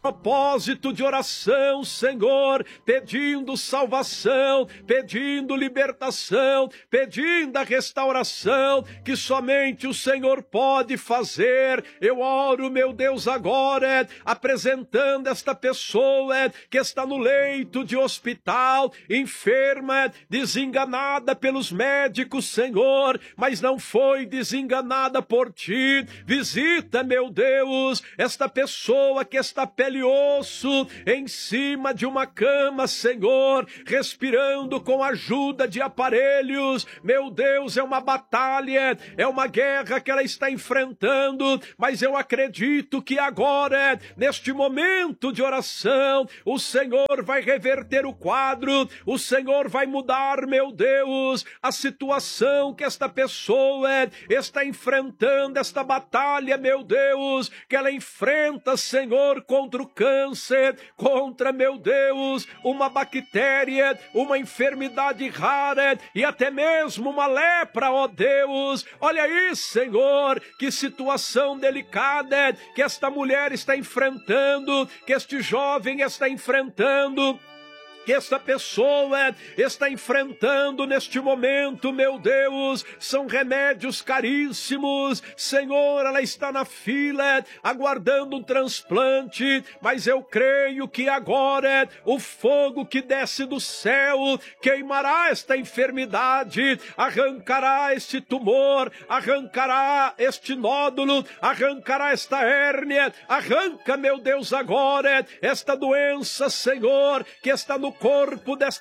propósito de oração, Senhor, pedindo salvação, pedindo libertação, pedindo a restauração que somente o Senhor pode fazer. Eu oro, meu Deus, agora, apresentando esta pessoa que está no leito de hospital, enferma, desenganada pelos médicos, Senhor, mas não foi desenganada por Ti. Visita, meu Deus, esta pessoa que está pele e osso em cima de uma cama, Senhor, respirando com a ajuda de aparelhos. Meu Deus, é uma batalha, é uma guerra que ela está enfrentando, mas eu acredito que agora, neste momento de oração, o Senhor vai reverter o quadro, o Senhor vai mudar, meu Deus, a situação que esta pessoa está enfrentando, esta batalha, meu Deus, que ela enfrenta, Senhor, contra o câncer, contra, meu Deus, uma bactéria, uma enfermidade rara e até mesmo uma lepra, ó Deus. Olha aí, Senhor, que situação delicada que esta mulher está enfrentando, que este jovem está enfrentando, que esta pessoa está enfrentando neste momento, meu Deus. São remédios caríssimos, Senhor, ela está na fila, aguardando um transplante, mas eu creio que agora o fogo que desce do céu queimará esta enfermidade, arrancará este tumor, arrancará este nódulo, arrancará esta hérnia, arranca, meu Deus, agora esta doença, Senhor, que está no corpo desta